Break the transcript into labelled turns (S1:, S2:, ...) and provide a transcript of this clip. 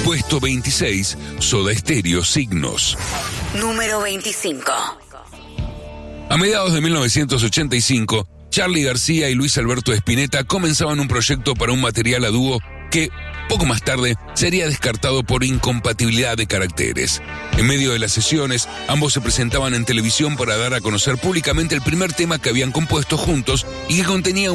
S1: Puesto 26, Soda Stereo, Signos.
S2: Número 25.
S1: A mediados de 1985, Charly García y Luis Alberto Spinetta comenzaban un proyecto para un material a dúo que, poco más tarde, sería descartado por incompatibilidad de caracteres. En medio de las sesiones, ambos se presentaban en televisión para dar a conocer públicamente el primer tema que habían compuesto juntos y que contenía